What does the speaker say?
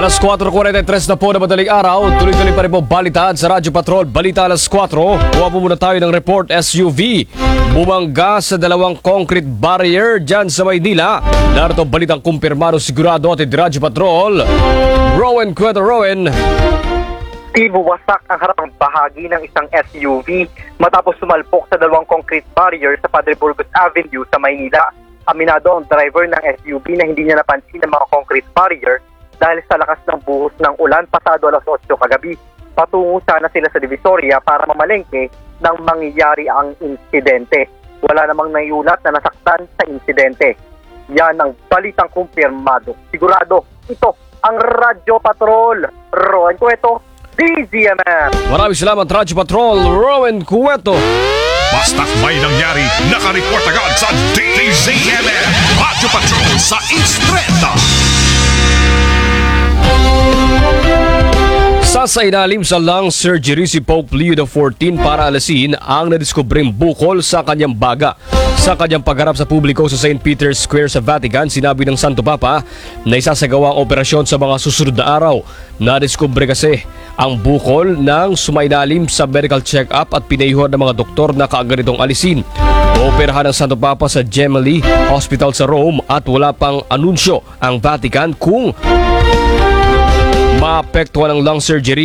Alas 4:43 na po na madaling araw. Tuloy-tuloy pa rin po balitaan sa Radyo Patrol. Balita alas 4. Kuha po muna tayo ng report. SUV bumangga sa dalawang concrete barrier dyan sa Maynila. Narito balitang kumpirmado sigurado at Radyo Patrol. Rowan Cueto. Rowan. Buwasak ang harapang bahagi ng isang SUV matapos sumalpok sa dalawang concrete barrier sa Padre Burgos Avenue sa Maynila. Aminado ang driver ng SUV na hindi niya napansin ang mga concrete barrier dahil sa lakas ng buhos ng ulan pasado alas 8 kagabi. Patungo sana sila sa Divisoria para mamalengke nang mangyayari ang insidente. Wala namang naiulat na nasaktan sa insidente. Yan ang balitang kumpirmado. Sigurado, ito ang Radyo Patrol. Rowan Cueto, DZMM. Maraming salamat Radyo Patrol. Rowan Cueto. Basta't may nangyari, nakareport agad sa DZMM. Radyo Patrol sa Instreta. Sa ilalim sa lung surgery si Pope Leo XIV para alasin ang nadiskubring bukol sa kanyang baga. Sa kanyang pagharap sa publiko sa St. Peter's Square sa Vatican, sinabi ng Santo Papa na isasagawa ang operasyon sa mga susunod na araw. Nadiskubre kasi ang bukol ng sumailalim sa medical check-up at pinayuhan ng mga doktor na kaagad itong alisin. Ooperahan ng Santo Papa sa Gemelli Hospital sa Rome at wala pang anunsyo ang Vatican kung maapektuhan ang lung surgery